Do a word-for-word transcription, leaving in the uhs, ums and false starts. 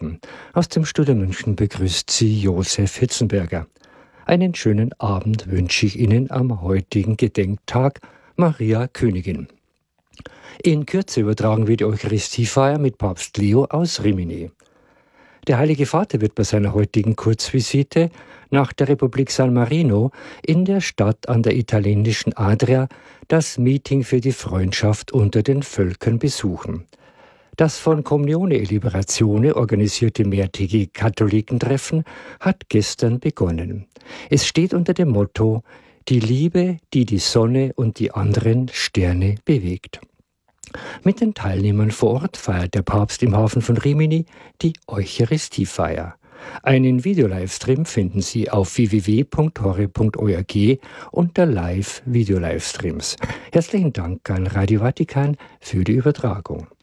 haben. Aus dem Studio München begrüßt Sie Josef Hitzenberger. Einen schönen Abend wünsche ich Ihnen am heutigen Gedenktag Maria Königin. In Kürze übertragen wir die Eucharistiefeier mit Papst Leo aus Rimini. Der Heilige Vater wird bei seiner heutigen Kurzvisite nach der Republik San Marino in der Stadt an der italienischen Adria das Meeting für die Freundschaft unter den Völkern besuchen. Das von Comunione e Liberazione organisierte mehrtägige Katholikentreffen hat gestern begonnen. Es steht unter dem Motto „Die Liebe, die die Sonne und die anderen Sterne bewegt“. Mit den Teilnehmern vor Ort feiert der Papst im Hafen von Rimini die Eucharistiefeier. Einen Videolivestream finden Sie auf w w w punkt horeb punkt org unter Live-Video-Livestreams. Herzlichen Dank an Radio Vatikan für die Übertragung.